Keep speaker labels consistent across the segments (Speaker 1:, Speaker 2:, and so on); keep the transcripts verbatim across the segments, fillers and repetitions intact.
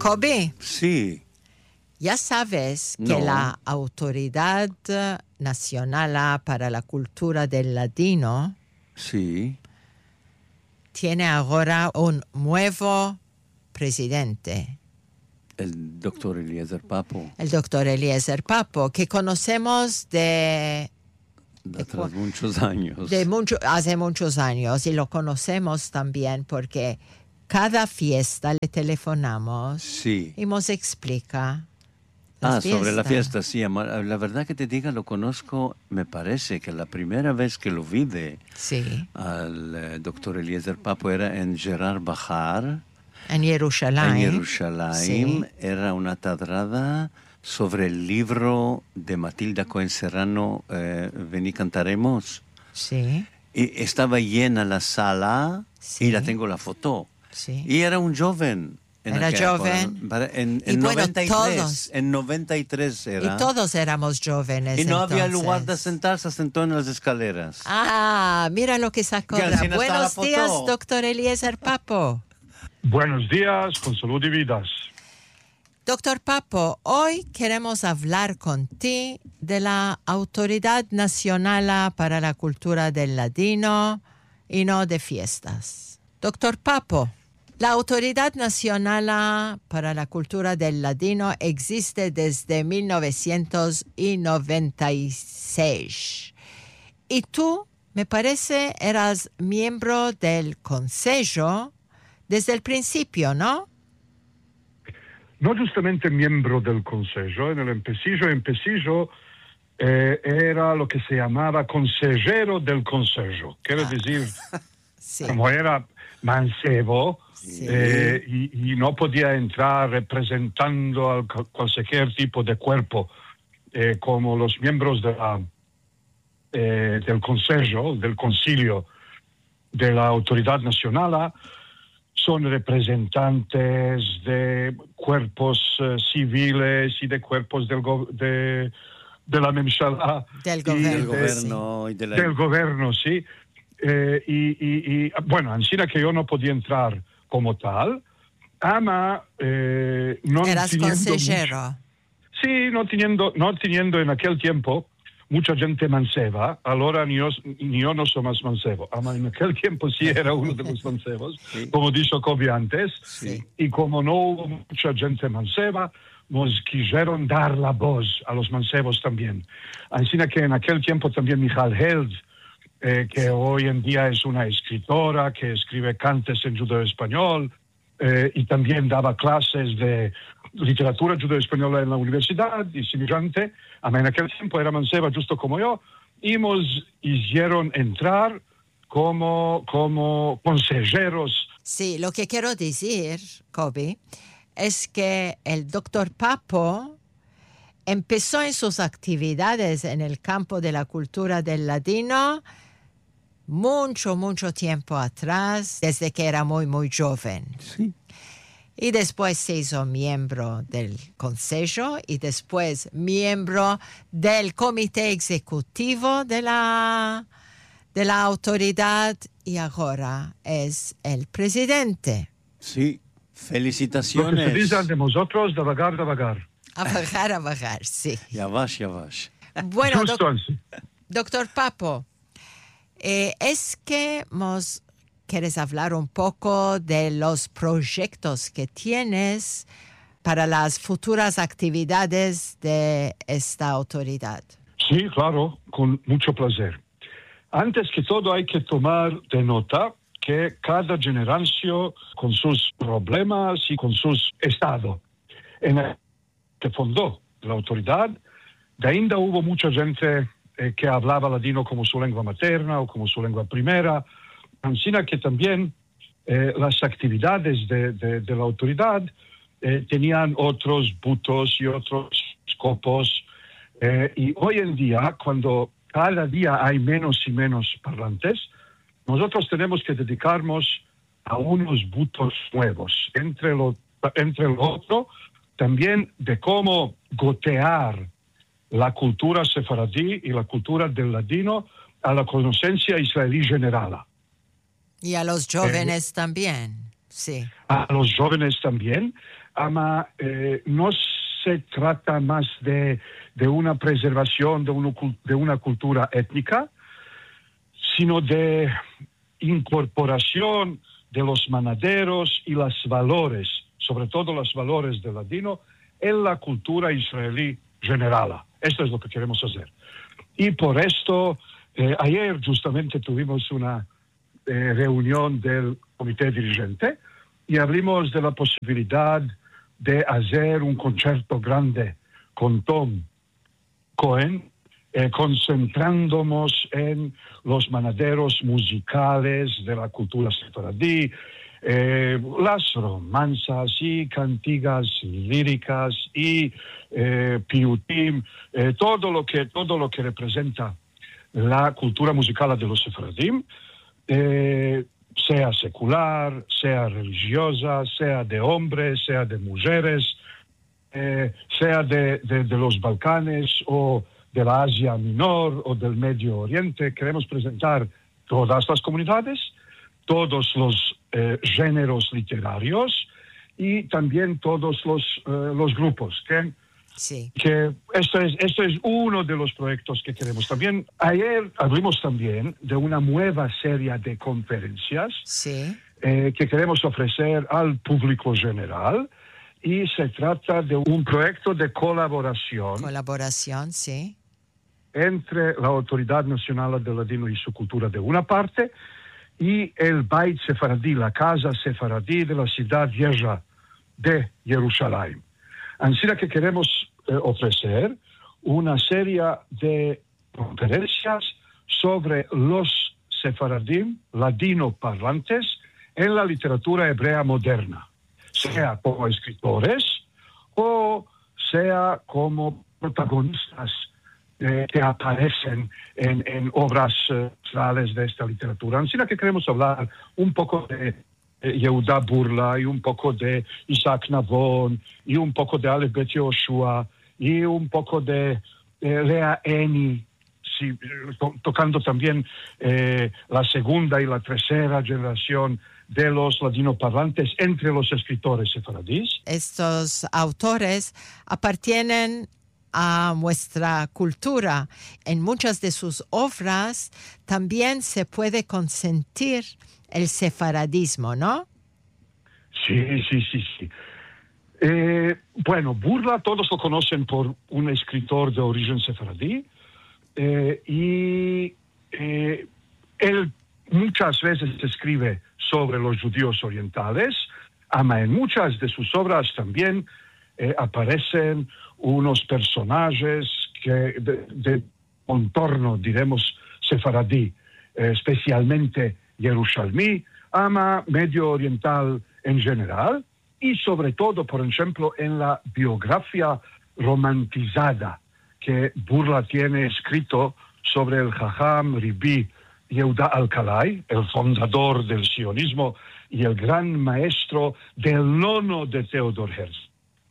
Speaker 1: Kobe.
Speaker 2: Sí.
Speaker 1: Ya sabes que
Speaker 2: No.
Speaker 1: la Autoridad Nacional para la Cultura del Ladino
Speaker 2: Sí.
Speaker 1: tiene ahora un nuevo presidente,
Speaker 2: El doctor Eliezer Papo.
Speaker 1: el doctor Eliezer Papo, que conocemos de,
Speaker 2: De atrás muchos años.
Speaker 1: de mucho, hace muchos años, y lo conocemos también porque cada fiesta le telefonamos
Speaker 2: Sí.
Speaker 1: y nos explica.
Speaker 2: Ah, sobre la fiesta, sí. amor. La verdad que te diga, lo conozco, me parece que la primera vez que lo vi de
Speaker 1: Sí.
Speaker 2: al eh, doctor Eliezer Papo era en Gerard Bajar,
Speaker 1: En Jerusalén.
Speaker 2: en Jerusalén.
Speaker 1: Sí.
Speaker 2: Era una tadrada sobre el libro de Matilda Cohen Serrano, eh, Vení Cantaremos.
Speaker 1: Sí.
Speaker 2: Y estaba llena la sala,
Speaker 1: Sí.
Speaker 2: y la tengo la foto.
Speaker 1: Sí.
Speaker 2: Y era un joven. En
Speaker 1: Era
Speaker 2: aquella
Speaker 1: joven.
Speaker 2: época. En,
Speaker 1: Y
Speaker 2: en
Speaker 1: bueno,
Speaker 2: noventa y tres.
Speaker 1: todos.
Speaker 2: En noventa y tres era.
Speaker 1: Y todos éramos jóvenes.
Speaker 2: Y no había
Speaker 1: entonces.
Speaker 2: lugar de sentarse, se sentó en las escaleras.
Speaker 1: Ah, mira lo que sacó.
Speaker 2: Que así no está la
Speaker 1: Buenos
Speaker 2: foto.
Speaker 1: días, doctor Eliezer Papo.
Speaker 3: Buenos días, con salud y vidas.
Speaker 1: Doctor Papo, hoy queremos hablar contigo de la Autoridad Nacional para la Cultura del Ladino y no de fiestas. Doctor Papo, la Autoridad Nacional para la Cultura del Ladino existe desde mil novecientos noventa y seis. Y tú, me parece, eras miembro del Consejo desde el principio, ¿no?
Speaker 3: No justamente miembro del Consejo, en el empecillo, empecillo eh, era lo que se llamaba consejero del Consejo. Quiero
Speaker 1: Ah.
Speaker 3: decir,
Speaker 1: Sí.
Speaker 3: como era mancebo,
Speaker 1: Sí.
Speaker 3: eh, y, y no podía entrar representando a cualquier tipo de cuerpo, eh, como los miembros de la, eh, del Consejo, del Concilio de la Autoridad Nacional, son representantes de cuerpos eh, civiles y de cuerpos del go- de, de la Memshala.
Speaker 1: Del
Speaker 3: y
Speaker 1: gobierno.
Speaker 2: Del
Speaker 3: de-
Speaker 2: gobierno y de la...
Speaker 3: del gobierno, sí. Eh, y, y, y, bueno, así que yo no podía entrar como tal, ama eh, no
Speaker 1: Eras
Speaker 3: teniendo
Speaker 1: consejero.
Speaker 3: mucho- sí, no teniendo, no teniendo en aquel tiempo mucha gente manceba, ahora ni yo, ni yo no soy más mancebo, ama en aquel tiempo sí era uno de los mancebos,
Speaker 2: Sí.
Speaker 3: como dijo Kobe antes,
Speaker 1: Sí.
Speaker 3: y como no hubo mucha gente manceba, nos quisieron dar la voz a los mancebos también. Así que en aquel tiempo también Michal Held, eh, que hoy en día es una escritora que escribe cantes en judeo-español, eh, y también daba clases de literatura judeo-española en la universidad, y semejante. En aquel tiempo era manceba justo como yo, y nos hicieron entrar como, como consejeros.
Speaker 1: Sí, lo que quiero decir, Kobe, es que el doctor Papo empezó en sus actividades en el campo de la cultura del ladino mucho, mucho tiempo atrás, desde que era muy, muy joven.
Speaker 2: Sí.
Speaker 1: Y después se hizo miembro del Consejo y después miembro del Comité Ejecutivo de la, de la autoridad y ahora es el presidente.
Speaker 2: Sí.
Speaker 3: Lo que se
Speaker 2: Felicitaciones.
Speaker 3: dice de nosotros, de vagar, de vagar.
Speaker 1: A bajar, a bajar, sí.
Speaker 2: Yavash, Yavash.
Speaker 1: Bueno,
Speaker 3: Justo
Speaker 1: doc-
Speaker 3: así.
Speaker 1: doctor Papo, eh, es que nos quieres hablar un poco de los proyectos que tienes para las futuras actividades de esta autoridad.
Speaker 3: Sí, claro, con mucho placer. Antes que todo hay que tomar de nota que cada generación con sus problemas y con sus estados. En el que fundó la autoridad, de ainda hubo mucha gente eh, que hablaba ladino como su lengua materna o como su lengua primera, así que también eh, las actividades de, de, de la autoridad eh, tenían otros butos y otros scopos. Eh, y hoy en día, cuando cada día hay menos y menos parlantes, nosotros tenemos que dedicarnos a unos butos nuevos. Entre lo, entre lo otro, también de cómo gotear la cultura sefaradí y la cultura del ladino a la conocencia israelí general.
Speaker 1: Y a los jóvenes también. Sí.
Speaker 3: A los jóvenes también, ama, eh, no se trata más de, de una preservación de, uno, de una cultura étnica, sino de incorporación de los manaderos y los valores, sobre todo los valores del ladino, en la cultura israelí general. Esto es lo que queremos hacer. Y por esto, eh, ayer justamente tuvimos una eh, reunión del comité dirigente y hablamos de la posibilidad de hacer un concierto grande con Tom Cohen, eh, concentrándonos en los manaderos musicales de la cultura sefaradí, eh, las romanzas y cantigas líricas y eh, piutim, eh, todo lo que todo lo que representa la cultura musical de los sefaradim, eh, sea secular, sea religiosa, sea de hombres, sea de mujeres, eh, sea de, de, de los Balcanes o de la Asia Menor o del Medio Oriente. Queremos presentar todas las comunidades, todos los eh, géneros literarios y también todos los, eh, los grupos. ¿Okay?
Speaker 1: Sí.
Speaker 3: Que esto es, esto es uno de los proyectos que queremos. También ayer hablamos también de una nueva serie de conferencias
Speaker 1: Sí.
Speaker 3: eh, que queremos ofrecer al público general y se trata de un proyecto de colaboración.
Speaker 1: Colaboración, sí.
Speaker 3: Entre la Autoridad Nacional del Ladino y su cultura de una parte y el Beit Sefaradí, la Casa Sefaradí de la ciudad vieja de Jerusalén. Así que queremos eh, ofrecer una serie de conferencias sobre los sefaradim ladino parlantes en la literatura hebrea moderna, sea como escritores o sea como protagonistas eh, que aparecen en, en obras eh, centrales de esta literatura. Así que queremos hablar un poco de Yehuda Burla y un poco de Isaac Navon y un poco de Aleph Bet Yoshua y un poco de eh, Lea Eni, sí, to, tocando también eh, la segunda y la tercera generación de los ladinoparlantes entre los escritores sefaradíes.
Speaker 1: Estos autores appartienen a nuestra cultura. En muchas de sus obras también se puede consentir el sefaradismo, ¿no?
Speaker 3: Sí, sí, sí, sí. Eh, bueno, Burla todos lo conocen por un escritor de origen sefaradí eh, y eh, él muchas veces escribe sobre los judíos orientales, ama en muchas de sus obras también eh, aparecen unos personajes que de, de contorno, diremos, sefaradí, eh, especialmente Jerusalmí, ama Medio Oriental en general y sobre todo, por ejemplo, en la biografía romantizada que Burla tiene escrito sobre el Jajam Ribi Yehuda Alkalai, el fundador del sionismo y el gran maestro del nono de Theodor Herzl.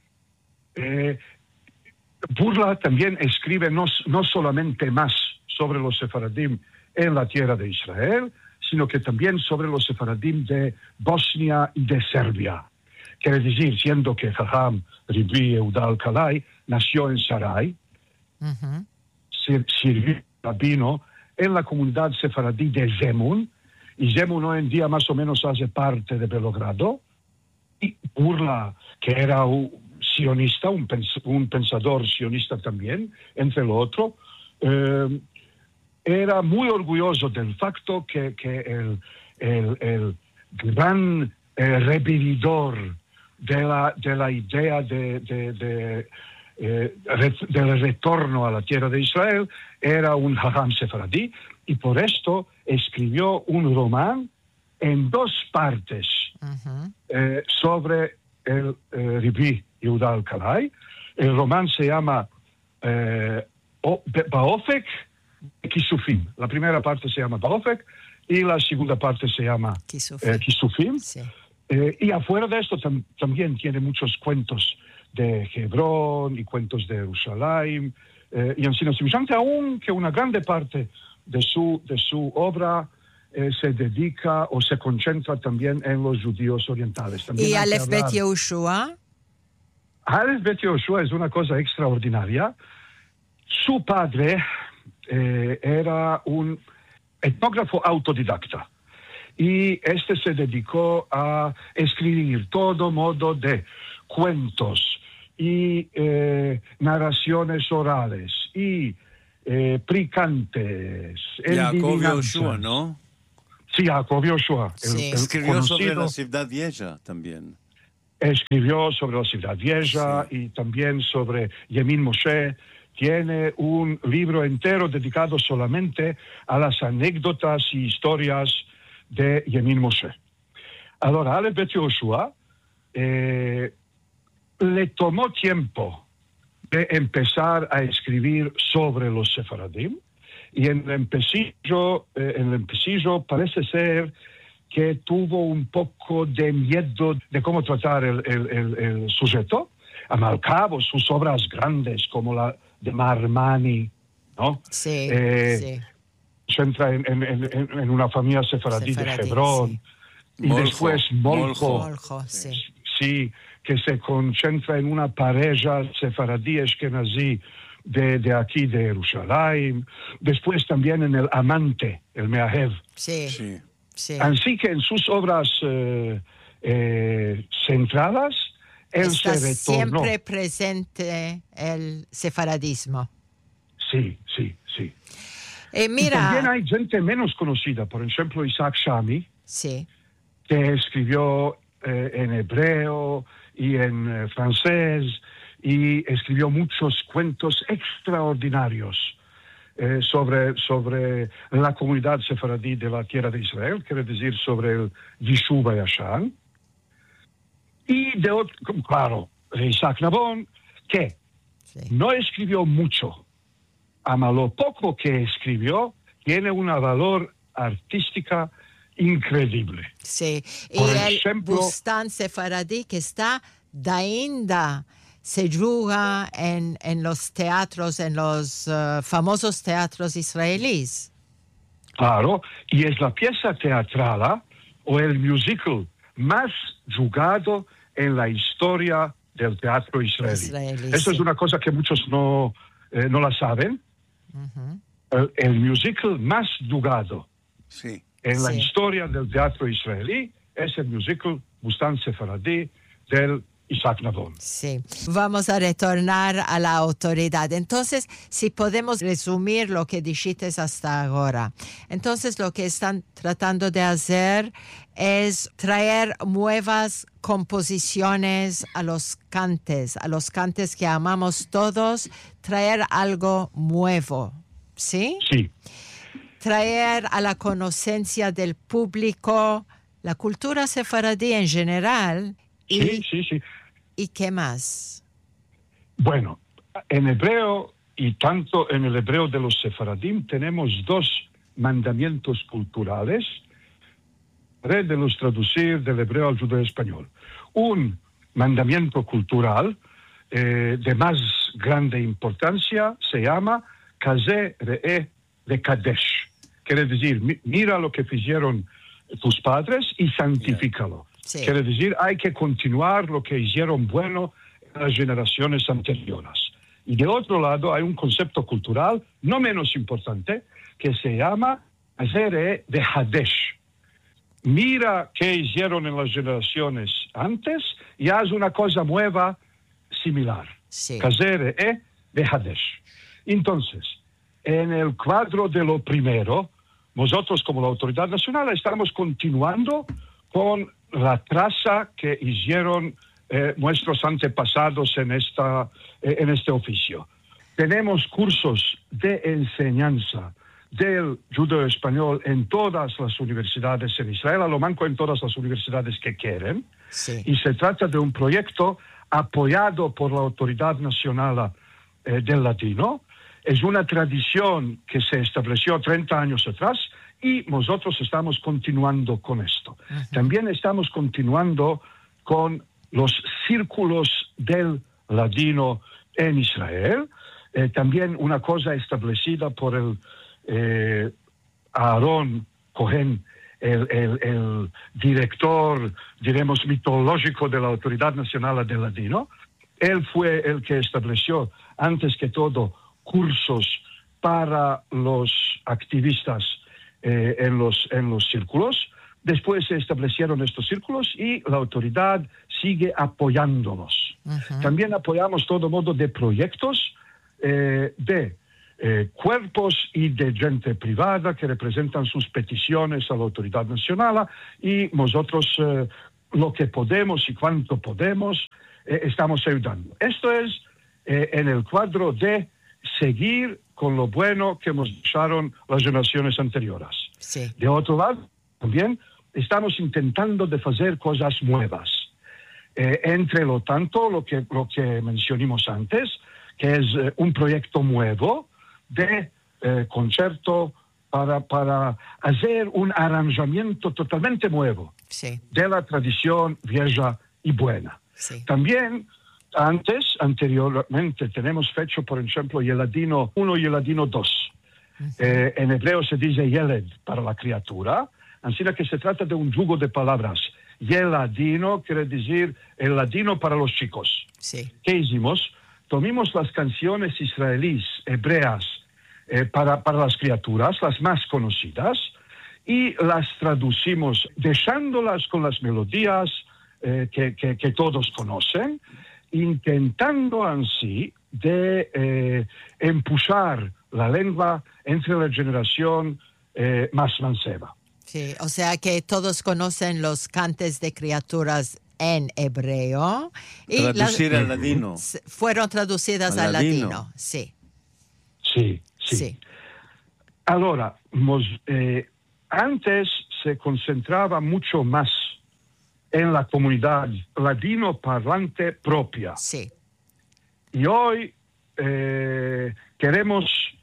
Speaker 3: Eh, Burla también escribe no, no solamente más sobre los sefaradim en la tierra de Israel, sino que también sobre los sefaradim de Bosnia y de Serbia. Quiere decir, siendo que Jajam Ribi Yehuda Alkalai nació en Sarai, uh-huh. sir, sirvió rabino en la comunidad sefaradí de Zemun, y Zemun hoy en día más o menos hace parte de Belogrado, y Burla, que era un sionista, un, pens un pensador sionista también, entre lo otro, eh, era muy orgulloso del facto que, que el, el, el gran eh, revividor de la, de la idea de, de, de, eh, re, del retorno a la tierra de Israel era un Jajam sefaradí, y por esto escribió un román en dos partes uh-huh. eh, sobre el eh, Ribi Yehuda Alkalai. El román se llama eh, Baofek Kisufim. La primera parte se llama Baofek y la segunda parte se llama Kisufim. Eh, Kisufim. Sí. Eh, y afuera de esto tam también tiene muchos cuentos de Hebrón y cuentos de Jerusalén eh, y en semejante, aunque una grande parte de su, de su obra eh, se dedica o se concentra también en los judíos orientales. También
Speaker 1: ¿Y
Speaker 3: hay que
Speaker 1: Aleph Bet
Speaker 3: hablar-
Speaker 1: Yehoshua?
Speaker 3: Aleph Bet Yehoshua es una cosa extraordinaria. Su padre eh, era un etnógrafo autodidacta y este se dedicó a escribir todo modo de cuentos y eh, narraciones orales y eh, pricantes,
Speaker 2: Jacob
Speaker 3: adivinanzas.
Speaker 2: Yoshua, ¿no?
Speaker 3: Sí, Jacob Yoshua. el-
Speaker 1: Sí.
Speaker 3: el
Speaker 2: Escribió sobre
Speaker 3: conocido-
Speaker 2: la Ciudad Vieja también.
Speaker 3: Escribió sobre la Ciudad Vieja
Speaker 2: Sí.
Speaker 3: y también sobre Yemin Moshe. Tiene un libro entero dedicado solamente a las anécdotas y historias de Yemin Moshe. Ahora, Aleph Bet Yehoshua eh, le tomó tiempo de empezar a escribir sobre los sefaradim y en el empecillo, eh, en el empecillo parece ser que tuvo un poco de miedo de cómo tratar el, el- el- el sujeto. Al cabo, sus obras grandes como la de Marmani, ¿no?
Speaker 1: Sí,
Speaker 3: Eh,
Speaker 1: sí.
Speaker 3: Se entra en, en- en- en una familia sefaradí,
Speaker 1: Sefaradí,
Speaker 3: de Hebrón,
Speaker 1: sí.
Speaker 3: y
Speaker 2: Moljo,
Speaker 3: después Moljo,
Speaker 1: Moljo, sí.
Speaker 3: sí, que se concentra en una pareja sefaradí ashkenazí de, de aquí de Jerusalén, después también en el Amante, el Meahev.
Speaker 1: Sí,
Speaker 2: Sí.
Speaker 1: sí.
Speaker 3: Así que en sus obras eh, eh, centradas, él
Speaker 1: Está
Speaker 3: se retornó.
Speaker 1: siempre presente el sefaradismo.
Speaker 3: Sí, sí, sí.
Speaker 1: Eh,
Speaker 3: Y
Speaker 1: mira,
Speaker 3: también hay gente menos conocida, por ejemplo, Isaac Shami,
Speaker 1: sí,
Speaker 3: que escribió eh, en hebreo y en eh, francés y escribió muchos cuentos extraordinarios eh, sobre, sobre la comunidad sefaradí de la tierra de Israel, quiere decir sobre el Yishuv Yashan. Y de otro, claro, Isaac Nabón, que
Speaker 1: sí.
Speaker 3: no escribió mucho, ama lo poco que escribió tiene una valor artística increíble.
Speaker 1: Sí, y
Speaker 3: Por
Speaker 1: el
Speaker 3: ejemplo-
Speaker 1: Bustan sefaradí que está dainda se juega en, en los teatros, en los eh, famosos teatros israelíes.
Speaker 3: Claro, y es la pieza teatral o el musical más jugado en la historia del teatro israelí.
Speaker 1: Israelí,
Speaker 3: Eso
Speaker 1: sí.
Speaker 3: es una cosa que muchos no, eh, no la saben. el, el musical más jugado
Speaker 2: Sí.
Speaker 3: en la
Speaker 1: Sí.
Speaker 3: historia del teatro israelí es el musical Bustan Sefaradí del Isaac Nabón.
Speaker 1: Sí, vamos a retornar a la autoridad. Entonces, si podemos resumir lo que dijiste hasta ahora. Entonces, lo que están tratando de hacer es traer nuevas composiciones a los cantes, a los cantes que amamos todos, traer algo nuevo, ¿sí?
Speaker 3: Sí,
Speaker 1: Traer a la conocencia del público la cultura sefaradí en general.
Speaker 3: sí,
Speaker 1: y
Speaker 3: sí, sí.
Speaker 1: ¿Y qué más?
Speaker 3: Bueno, en hebreo y tanto en el hebreo de los sefaradim tenemos dos mandamientos culturales. Haré de los traducir del hebreo al judeo español. Un mandamiento cultural eh, de más grande importancia se llama Kazeh Re'eh de Kadesh. Quiere decir, mi- mira lo que hicieron tus padres y santifícalo.
Speaker 1: Sí.
Speaker 3: Quiere decir, hay que continuar lo que hicieron bueno en las generaciones anteriores. Y de otro lado, hay un concepto cultural no menos importante que se llama Kazeh de Hadesh. Mira qué hicieron en las generaciones antes y haz una cosa nueva similar.
Speaker 1: Sí.
Speaker 3: Kazeh de Hadesh. Entonces, en el cuadro de lo primero, nosotros como la Autoridad Nacional estamos continuando con la traza que hicieron eh, nuestros antepasados en, esta, eh, en este oficio. Tenemos cursos de enseñanza del judeo español en todas las universidades en Israel, a lo manco en todas las universidades que quieren,
Speaker 1: Sí.
Speaker 3: y se trata de un proyecto apoyado por la Autoridad Nacional eh, del Latino. Es una tradición que se estableció treinta años atrás y nosotros estamos continuando con esto. También estamos continuando con los círculos del ladino en Israel. Eh, también una cosa establecida por el eh, Aarón Cohen, el, el, el director, diremos, mitológico de la Autoridad Nacional del Ladino. Él fue el que estableció, antes que todo, cursos para los activistas eh, en, los, en los círculos. Después se establecieron estos círculos y la autoridad sigue apoyándolos. Uh-huh. También apoyamos todo modo de proyectos eh, de eh, cuerpos y de gente privada que representan sus peticiones a la autoridad nacional, y nosotros eh, lo que podemos y cuánto podemos eh, estamos ayudando. Esto es eh, en el cuadro de seguir con lo bueno que nos dejaron las generaciones anteriores.
Speaker 1: Sí.
Speaker 3: De otro lado, también estamos intentando de hacer cosas nuevas. Eh, entre lo tanto, lo que, lo que mencionamos antes, que es eh, un proyecto nuevo de eh, concierto para, para hacer un arranjamiento totalmente nuevo,
Speaker 1: sí,
Speaker 3: de la tradición vieja y buena.
Speaker 1: Sí.
Speaker 3: También, antes, anteriormente, tenemos hecho, por ejemplo, Yeladino uno y Yeladino dos. Uh-huh. Eh, en hebreo se dice Yeled para la criatura, así que se trata de un juego de palabras. Yeladino quiere decir el ladino para los chicos.
Speaker 1: Sí.
Speaker 3: ¿Qué hicimos? Tomamos las canciones israelíes, hebreas, eh, para, para las criaturas, las más conocidas, y las traducimos, dejándolas con las melodías eh, que, que, que todos conocen, intentando así de eh, empujar la lengua entre la generación eh, más manceba.
Speaker 1: Sí, o sea que todos conocen los cantes de criaturas en hebreo. Y
Speaker 2: Traducir
Speaker 1: las,
Speaker 2: al ladino.
Speaker 1: Fueron traducidas al, al ladino. ladino, sí.
Speaker 3: Sí, sí.
Speaker 1: sí.
Speaker 3: Ahora, mos, eh, antes se concentraba mucho más en la comunidad ladino parlante propia.
Speaker 1: Sí.
Speaker 3: Y hoy eh, queremos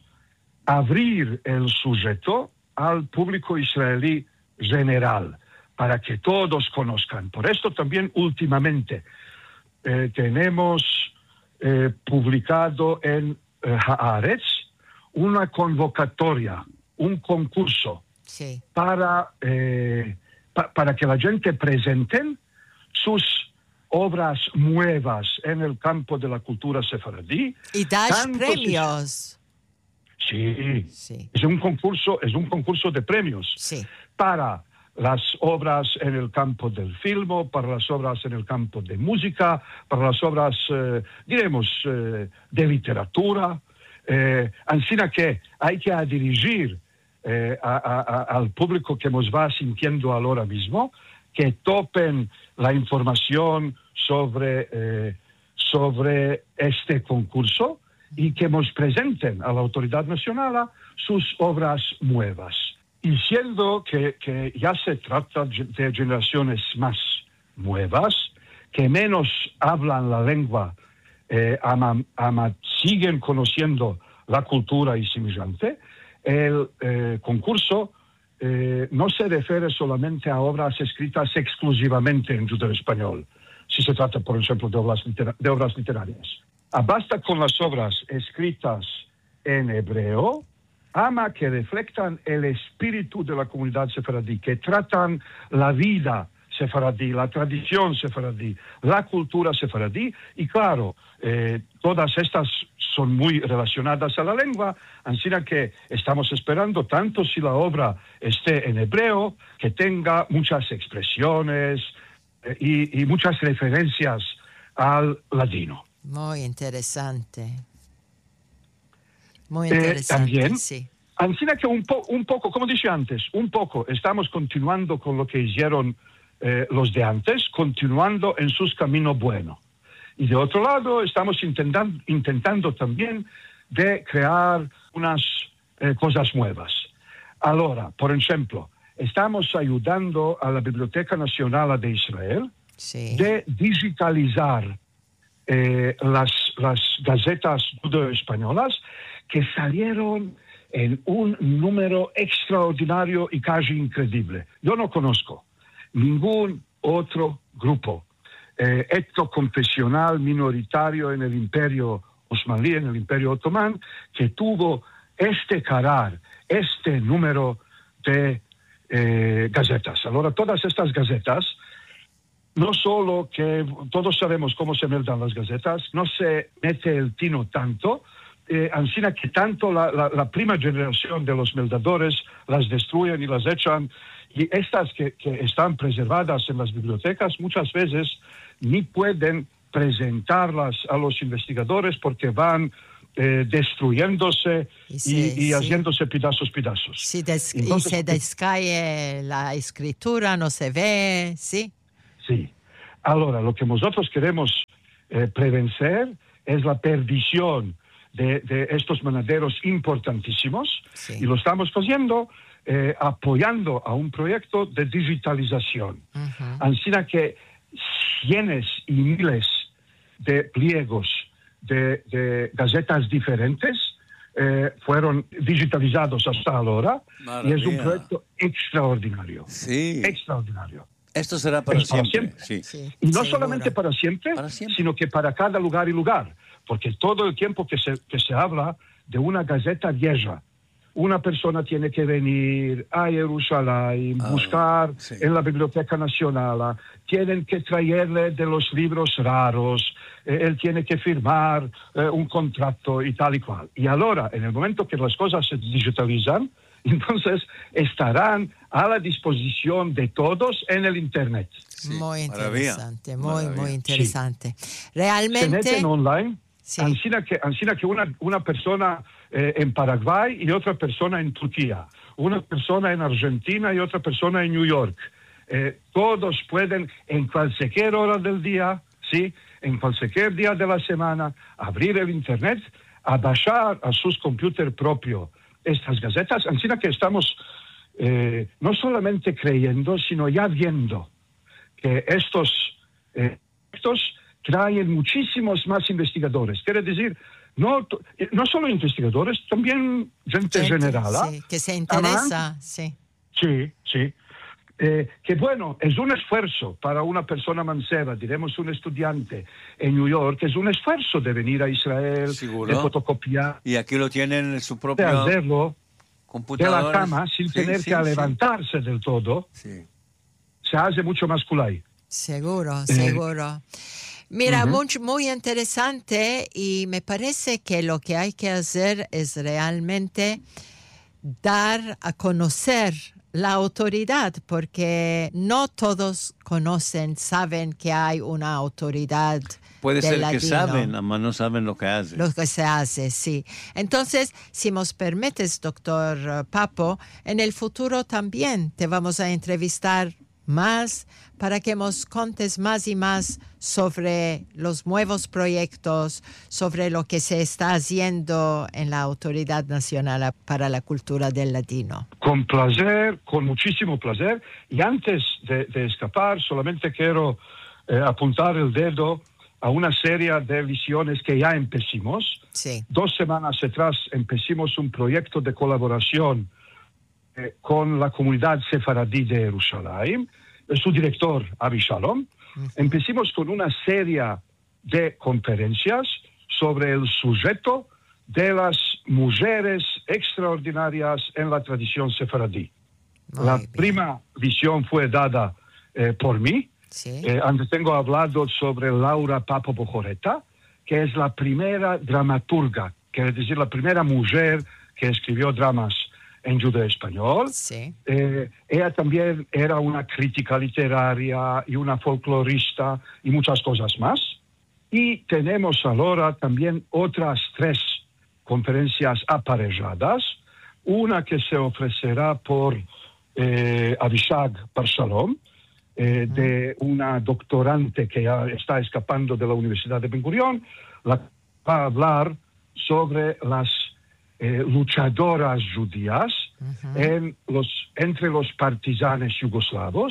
Speaker 3: abrir el sujeto al público israelí general, para que todos conozcan. Por esto también últimamente eh, tenemos eh, publicado en eh, Haaretz una convocatoria, un concurso,
Speaker 1: sí,
Speaker 3: para, eh, pa, para que la gente presenten sus obras nuevas en el campo de la cultura sefaradí.
Speaker 1: Y das premios.
Speaker 3: Sí,
Speaker 1: sí,
Speaker 3: es un concurso, es un concurso de premios,
Speaker 1: sí,
Speaker 3: para las obras en el campo del film, para las obras en el campo de música, para las obras, eh, diremos, eh, de literatura. Eh, así que hay que dirigir eh, a, a, a, al público que nos va sintiendo ahora mismo, que topen la información sobre, eh, sobre este concurso, y que nos presenten a la Autoridad Nacional sus obras nuevas. Y siendo que, que ya se trata de generaciones más nuevas, que menos hablan la lengua, eh, ama, ama, siguen conociendo la cultura y semejante, el eh, concurso eh, no se refiere solamente a obras escritas exclusivamente en judeo español, si se trata, por ejemplo, de obras, litera- de obras literarias. Basta con las obras escritas en hebreo, ama que reflectan el espíritu de la comunidad sefaradí, que tratan la vida sefaradí, la tradición sefaradí, la cultura sefaradí, y claro, eh, todas estas son muy relacionadas a la lengua, así que estamos esperando, tanto si la obra esté en hebreo, que tenga muchas expresiones eh, y, y muchas referencias al ladino.
Speaker 1: Muy interesante. Muy
Speaker 3: Eh,
Speaker 1: interesante,
Speaker 3: también,
Speaker 1: sí.
Speaker 3: así que un, po- un poco, como dije antes, un poco estamos continuando con lo que hicieron eh, los de antes, continuando en sus caminos buenos. Y de otro lado, estamos intentando, intentando también de crear unas eh, cosas nuevas. Ahora, por ejemplo, estamos ayudando a la Biblioteca Nacional de Israel
Speaker 1: sí.
Speaker 3: de digitalizar Eh, las, las gacetas españolas, que salieron en un número extraordinario y casi increíble. Yo no conozco ningún otro grupo eh, etnoconfesional minoritario en el Imperio Osmaní, en el Imperio Otomán, que tuvo este carar, este número de eh, gacetas. Ahora, todas estas gacetas, no solo que todos sabemos cómo se meldan las gacetas, no se mete el tino tanto, eh, ansina que tanto la, la, la prima generación de los meldadores las destruyen y las echan, y estas que, que están preservadas en las bibliotecas muchas veces ni pueden presentarlas a los investigadores porque van eh, destruyéndose y,
Speaker 1: sí,
Speaker 3: y, y
Speaker 1: sí.
Speaker 3: haciéndose pedazos, pedazos.
Speaker 1: Sí, des-
Speaker 3: Entonces,
Speaker 1: y se descae la escritura, no se ve, sí.
Speaker 3: Sí. Ahora, lo que nosotros queremos eh, prevencer es la perdición de, de estos manaderos importantísimos,
Speaker 1: Sí.
Speaker 3: y lo estamos haciendo eh, apoyando a un proyecto de digitalización.
Speaker 1: Ujú.
Speaker 3: Así que cientos y miles de pliegos de, de gacetas diferentes eh, fueron digitalizados hasta ahora, y es un
Speaker 2: Maravilla.
Speaker 3: proyecto extraordinario.
Speaker 2: Sí.
Speaker 3: Extraordinario.
Speaker 2: Esto será para
Speaker 3: Es para
Speaker 2: siempre.
Speaker 3: siempre.
Speaker 2: Sí.
Speaker 1: Sí,
Speaker 3: Y no
Speaker 1: seguro.
Speaker 3: solamente para siempre,
Speaker 2: Para siempre.
Speaker 3: sino que para cada lugar y lugar. Porque todo el tiempo que se, que se habla de una gaceta vieja, una persona tiene que venir a Jerusalén,
Speaker 2: Ah,
Speaker 3: buscar
Speaker 2: sí.
Speaker 3: en la Biblioteca Nacional, tienen que traerle de los libros raros, eh, él tiene que firmar eh, un contrato y tal y cual. Y ahora, en el momento que las cosas se digitalizan, entonces estarán a la disposición de todos en el Internet.
Speaker 2: Sí,
Speaker 1: Muy
Speaker 2: maravilla,
Speaker 1: interesante, muy,
Speaker 2: maravilla.
Speaker 1: muy interesante.
Speaker 3: Se
Speaker 1: Realmente,
Speaker 3: meten online,
Speaker 1: Sí.
Speaker 3: ansina que, ansina que una, una persona eh, en Paraguay y otra persona en Turquía, una persona en Argentina y otra persona en New York. Eh, todos pueden en cualquier hora del día, ¿sí? En cualquier día de la semana, abrir el Internet, a bajar a sus computers propios estas gacetas, ansina que estamos eh, no solamente creyendo, sino ya viendo que estos eh, estos traen muchísimos más investigadores. Quiere decir, no, to- eh, no solo investigadores, también gente,
Speaker 1: gente,
Speaker 3: general. ¿ah?
Speaker 1: sí, que se interesa, sí.
Speaker 3: Sí, sí. Eh, que bueno, es un esfuerzo para una persona mancera, diremos un estudiante en New York, es un esfuerzo de venir a Israel,
Speaker 2: Seguro.
Speaker 3: de fotocopiar,
Speaker 2: Y aquí lo tienen en su
Speaker 3: de
Speaker 2: propio
Speaker 3: hacerlo de
Speaker 2: computador.
Speaker 3: la cama sin
Speaker 2: Sí,
Speaker 3: tener
Speaker 2: sí,
Speaker 3: que
Speaker 2: sí.
Speaker 3: levantarse del todo.
Speaker 2: Sí.
Speaker 3: Se hace mucho más culay.
Speaker 1: Seguro, seguro. Mira, muy, muy interesante, y me parece que lo que hay que hacer es realmente dar a conocer la autoridad, porque no todos conocen, saben que hay una autoridad.
Speaker 2: Puede
Speaker 1: del
Speaker 2: ser que
Speaker 1: ladino.
Speaker 2: saben, nada más no saben lo que hacen.
Speaker 1: Lo que se hace, sí. Entonces, si nos permites, doctor uh, Papo, en el futuro también te vamos a entrevistar más para que nos contes más y más sobre los nuevos proyectos, sobre lo que se está haciendo en la Autoridad Nacional para la Cultura del Ladino.
Speaker 3: Con placer, con muchísimo placer. Y antes de, de escapar, solamente quiero eh, apuntar el dedo a una serie de visiones que ya empezamos.
Speaker 1: Sí.
Speaker 3: Dos semanas atrás empezamos un proyecto de colaboración eh, con la comunidad sefaradí de Jerusalén, eh, su director, Avi Shalom. Uh-huh. Empezamos con una serie de conferencias sobre el sujeto de las mujeres extraordinarias en la tradición sefaradí.
Speaker 1: Muy
Speaker 3: la
Speaker 1: bien.
Speaker 3: primera visión fue dada eh, por mí.
Speaker 1: Sí.
Speaker 3: Eh, antes tengo hablado sobre Laura Papo Bojoreta, que es la primera dramaturga, quiere decir la primera mujer que escribió dramas en judeo-español.
Speaker 1: Sí.
Speaker 3: Eh, ella también era una crítica literaria y una folclorista y muchas cosas más. Y tenemos ahora también otras tres conferencias aparejadas, una que se ofrecerá por eh, Avishag Bar Shalom, Eh, de una doctorante que ya está escapando de la Universidad de Ben Gurión, la que va a hablar sobre las eh, luchadoras judías uh-huh. en los, entre los partisanes yugoslavos.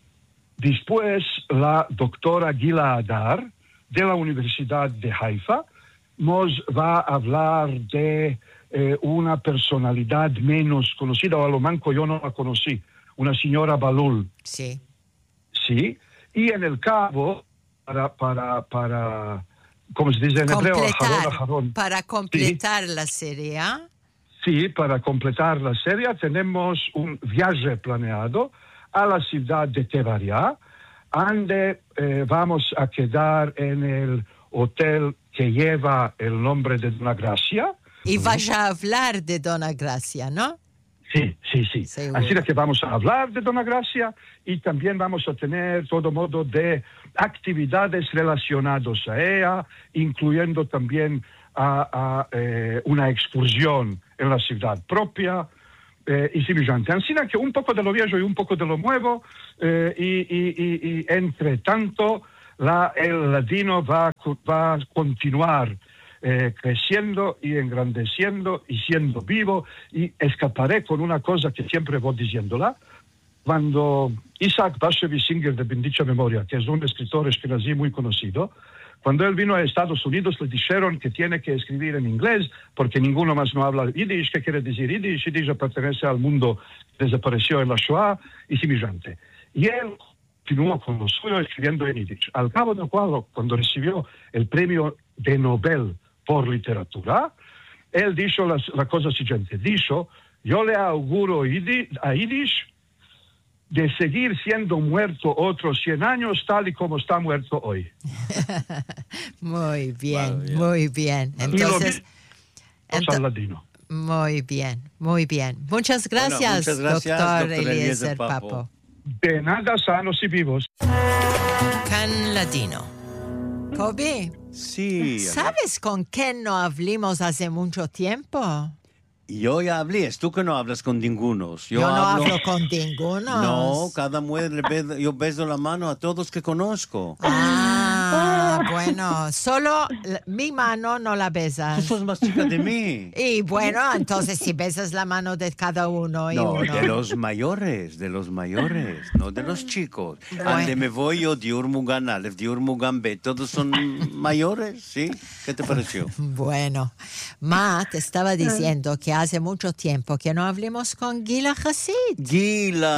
Speaker 3: Después, la doctora Gila Adar, de la Universidad de Haifa, nos va a hablar de eh, una personalidad menos conocida, o a lo manco yo no la conocí, una señora Balul.
Speaker 1: Sí.
Speaker 3: Sí, y en el cabo, para, para, para ¿cómo se dice en hebreo? Jarón, jarón.
Speaker 1: Para completar sí. la serie. ¿eh?
Speaker 3: Sí, para completar la serie tenemos un viaje planeado a la ciudad de Tevaria, donde eh, vamos a quedar en el hotel que lleva el nombre de Dona Gracia.
Speaker 1: Y vaya a hablar de Dona Gracia, ¿no?
Speaker 3: Sí, sí, sí.
Speaker 1: Seguro.
Speaker 3: Así que vamos a hablar de Dona Gracia y también vamos a tener todo modo de actividades relacionadas a ella, incluyendo también a, a eh, una excursión en la ciudad propia eh, y semejante. Así que un poco de lo viejo y un poco de lo nuevo eh, y, y, y, y entre tanto la, el ladino va, va a continuar Eh, creciendo y engrandeciendo y siendo vivo, y escaparé con una cosa que siempre voy diciéndola. Cuando Isaac Bashevis Singer de bendita memoria, que es un escritor ashkenazí muy conocido, cuando él vino a Estados Unidos le dijeron que tiene que escribir en inglés porque ninguno más no habla yiddish. ¿Qué quiere decir yiddish? Yiddish pertenece al mundo que desapareció en la Shoah y semejante. Y él continuó con lo suyo escribiendo en yiddish. Al cabo del cual, cuando recibió el premio de Nobel por literatura, él dijo la, la cosa siguiente, dijo, yo le auguro a Yiddish de seguir siendo muerto otros cien años tal y como está muerto hoy.
Speaker 1: Muy bien,
Speaker 2: Bueno, bien.
Speaker 1: muy bien. Entonces,
Speaker 3: Entonces, ladino.
Speaker 1: muy bien, muy bien. Muchas gracias,
Speaker 2: Bueno, muchas gracias,
Speaker 1: doctor
Speaker 2: doctor
Speaker 1: Eliezer
Speaker 2: Eliezer
Speaker 1: Papo.
Speaker 2: Papo.
Speaker 3: De nada, sanos y vivos.
Speaker 1: Can Latino. Kobe,
Speaker 2: Sí.
Speaker 1: ¿sabes con quién no hablamos hace mucho tiempo?
Speaker 2: Yo ya hablé, es tú que no hablas con ningunos. Yo,
Speaker 1: Yo no
Speaker 2: hablo,
Speaker 1: hablo con ninguno.
Speaker 2: No, cada mujer le beso, yo beso la mano a todos que conozco.
Speaker 1: Ah, bueno, solo la- mi mano no la
Speaker 2: Tú
Speaker 1: besas.
Speaker 2: sos más chica de mí.
Speaker 1: Y bueno, entonces si besas la mano de cada uno y
Speaker 2: No,
Speaker 1: uno.
Speaker 2: de los mayores, de los mayores, no de los chicos.
Speaker 1: Bueno.
Speaker 2: Ande me voy yo, Diur Mugan Aleph, Diur Mugan B, todos son mayores, ¿sí? ¿Qué te pareció?
Speaker 1: Bueno, Ma te estaba diciendo que hace mucho tiempo que no hablemos con Gila Hasid.
Speaker 2: Gila,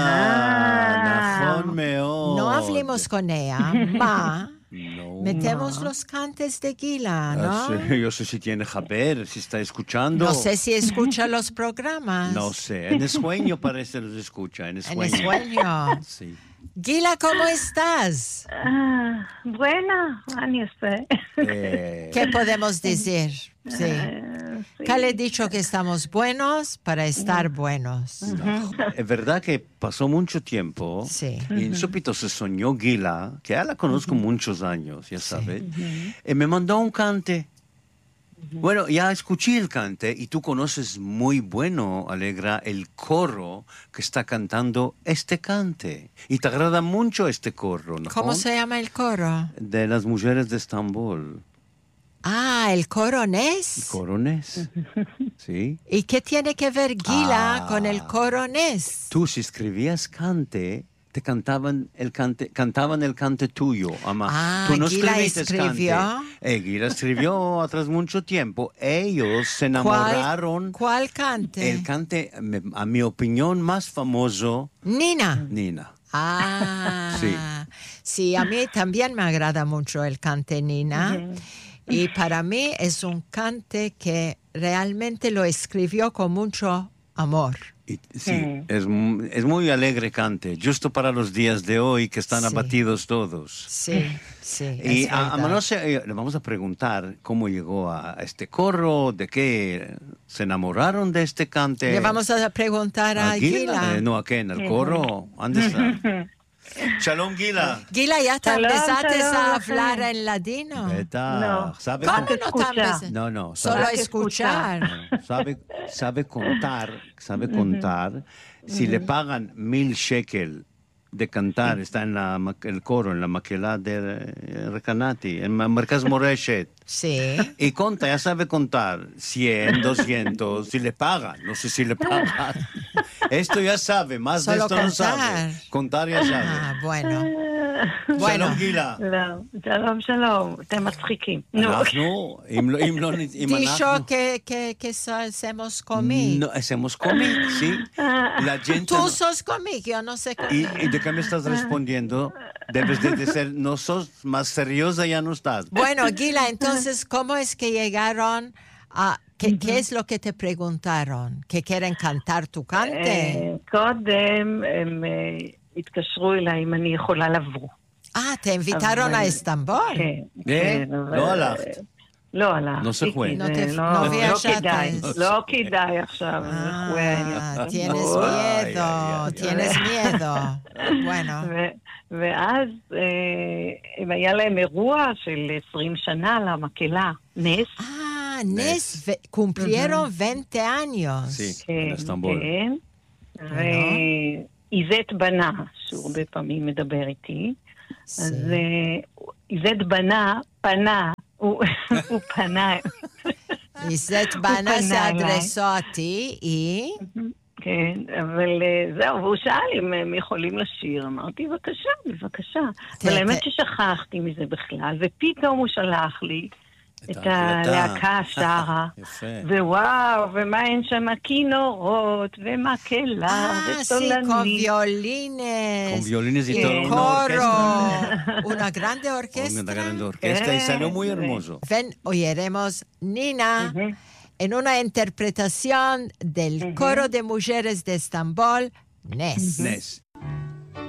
Speaker 4: Ah.
Speaker 2: Najón Meod.
Speaker 1: No hablemos con ella, Ma.
Speaker 2: No.
Speaker 1: Metemos los cantes de Gila, ¿no?
Speaker 2: Ah, sí, yo sé si tiene Jaber, si está escuchando.
Speaker 1: No sé si escucha los programas.
Speaker 2: No sé, en el sueño parece los escucha, en el
Speaker 1: En
Speaker 2: sueño.
Speaker 1: el sueño.
Speaker 2: Sí.
Speaker 1: Gila, ¿cómo estás?
Speaker 4: Ah, buena, אני אעשה.
Speaker 2: Eh,
Speaker 1: ¿Qué podemos decir? Sí.
Speaker 4: Eh, sí.
Speaker 1: Que le he dicho que estamos buenos para estar buenos.
Speaker 2: es verdad que pasó mucho tiempo
Speaker 1: Sí.
Speaker 2: y en súbito se soñó Gila, que ya la conozco muchos años, ya sabes, y me mandó un cante. Bueno, ya escuché el cante y tú conoces muy bueno, Alegra, el coro que está cantando este cante. Y te agrada mucho este coro, ¿no?
Speaker 1: ¿Cómo se llama el coro?
Speaker 2: De las mujeres de Estambul.
Speaker 1: Ah, el coro Nes.
Speaker 2: Corones. ¿Sí?
Speaker 1: ¿Y qué tiene que ver Gila
Speaker 2: Ah.
Speaker 1: con el coro Nes?
Speaker 2: Tú si escribías cante, te cantaban el cante, cantaban el cante tuyo, ama.
Speaker 1: Ah,
Speaker 2: Tú no
Speaker 1: Gila
Speaker 2: escribiste
Speaker 1: escribió.
Speaker 2: cante. Eh, Gila escribió atrás mucho tiempo. Ellos se enamoraron.
Speaker 1: ¿Cuál cante?
Speaker 2: El cante, me- a mi opinión, más famoso,
Speaker 1: Nina.
Speaker 2: Nina.
Speaker 1: Ah,
Speaker 2: Sí.
Speaker 1: sí, a mí también me agrada mucho el cante Nina. Y para mí es un cante que realmente lo escribió con mucho amor.
Speaker 2: Y, sí, es, mu- es muy alegre cante, justo para los días de hoy que están
Speaker 1: Sí.
Speaker 2: abatidos todos.
Speaker 1: Sí, sí.
Speaker 2: Y
Speaker 1: es
Speaker 2: a, a
Speaker 1: verdad.
Speaker 2: Manose eh, le vamos a preguntar cómo llegó a, a este coro, de qué se enamoraron de este cante.
Speaker 1: Le vamos a preguntar a,
Speaker 2: ¿A
Speaker 1: Gila.
Speaker 2: Gila? Eh, no, ¿a quién? ¿Al coro? ¿Dónde está? Shalom, Gila.
Speaker 1: Gila, ¿ya te
Speaker 4: Shalom,
Speaker 1: empezaste
Speaker 4: shalom,
Speaker 1: a hablar
Speaker 4: sí.
Speaker 1: en ladino?
Speaker 2: Beta,
Speaker 4: No.
Speaker 2: ¿sabe,
Speaker 1: ¿Cómo
Speaker 2: con-
Speaker 1: no te
Speaker 4: Escucha.
Speaker 1: empezaste?
Speaker 2: No, no,
Speaker 1: Solo
Speaker 2: sabe-
Speaker 4: que
Speaker 1: escuchar.
Speaker 2: no, sabe, sabe contar, sabe contar. Si le pagan mil shekel de cantar, está en la, ma- el coro, en la maquilá de eh, Recanati, en Ma- Merkaz Moreshet.
Speaker 1: Sí.
Speaker 2: Y conta, ya sabe contar, cien, doscientos, si le pagan, no sé si le pagan. Esto ya sabe, más
Speaker 1: Solo
Speaker 2: de esto no
Speaker 1: contar.
Speaker 2: sabe. Contar ya sabe.
Speaker 1: Ah, bueno. Bueno.
Speaker 2: Shalom, Gila.
Speaker 4: לא, שלום, שלום, אתם מצחיקים. נו,
Speaker 2: אנחנו, אם לא, אם לא, אם
Speaker 1: Dicho
Speaker 2: אנחנו...
Speaker 1: que, que, que so- hacemos comido.
Speaker 2: No, hacemos cómic, sí. La gente...
Speaker 1: Tú
Speaker 2: no-
Speaker 1: sos conmigo, yo no sé cómo.
Speaker 2: ¿Y, y de qué me estás respondiendo? Debes de, de ser... No sos más seriosa, ya no estás.
Speaker 1: Bueno, Gila, entonces, ¿cómo es que llegaron a ¿Qué, ¿Qué es lo que te preguntaron? ¿Que quieren cantar tu cante?
Speaker 4: קודם הם התקשרו אליי אם אני יכולה לבוא.
Speaker 1: Ah, ¿te invitaron a Estambul?
Speaker 4: כן,
Speaker 2: אה?
Speaker 4: כן, אבל-
Speaker 2: לא הלכת.
Speaker 4: לא הלכתי.
Speaker 2: No se fue.
Speaker 4: כי
Speaker 1: No
Speaker 4: זה
Speaker 1: te-
Speaker 4: לא-
Speaker 1: no
Speaker 4: לא
Speaker 1: viajaste.
Speaker 4: כדאי, לא כדאי עכשיו.
Speaker 1: Ah, tienes
Speaker 2: Ay,
Speaker 1: miedo,
Speaker 2: ay, ay,
Speaker 1: tienes miedo. Bueno,
Speaker 4: ו- ואז אה, היה להם אירוע של עשרים שנה למקהלה, נס.
Speaker 1: ah, Nes, ve- cumplieron veinte años.
Speaker 2: Sí,
Speaker 4: כן,
Speaker 2: en Estambul.
Speaker 4: כן. ואיזט בנה, שהוא הרבה פעמים מדבר איתי, אז
Speaker 1: Sí.
Speaker 4: אה, איזט בנה, פנה, הוא הוא פנה,
Speaker 1: Lisette Bana se
Speaker 4: פנה אליי.
Speaker 1: adresó a ti y...
Speaker 4: כן, אבל אה, זהו, והוא שאל אם הם יכולים לשיר, אמרתי, בבקשה, בבקשה.
Speaker 1: ת-
Speaker 4: אבל האמת
Speaker 1: ת-
Speaker 4: ששכחתי מזה בכלל, ופתאום הוא שלח לי
Speaker 2: את
Speaker 4: את
Speaker 2: ההקלטה.
Speaker 4: הלהקה שרה,
Speaker 2: יפה.
Speaker 4: ווואו, ומה אין שם כינורות, ומקהלה,
Speaker 1: Ah, sí, con
Speaker 4: וסולנית.
Speaker 1: violines.
Speaker 2: Con violines y
Speaker 1: y
Speaker 2: todo, una
Speaker 1: coro.
Speaker 2: orquesta.
Speaker 1: Una grande
Speaker 2: Una
Speaker 1: orquesta.
Speaker 2: gran orquesta y salió muy hermoso.
Speaker 1: Ven, oiremos Nina
Speaker 4: Ujú.
Speaker 1: en una interpretación del coro de mujeres de Estambul, Nes.
Speaker 2: Nes.